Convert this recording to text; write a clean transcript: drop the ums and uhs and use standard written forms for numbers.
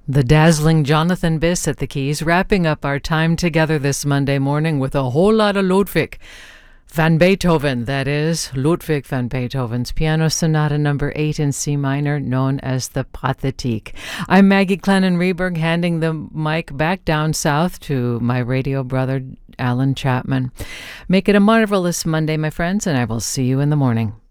The dazzling Jonathan Biss at the keys, wrapping up our time together this Monday morning with a whole lot of Ludwig van Beethoven. That is, Ludwig van Beethoven's Piano Sonata number 8 in C minor, known as the Pathétique. I'm Maggie Clennon-Reberg, handing the mic back down south to my radio brother, Alan Chapman. Make it a marvelous Monday, my friends, and I will see you in the morning.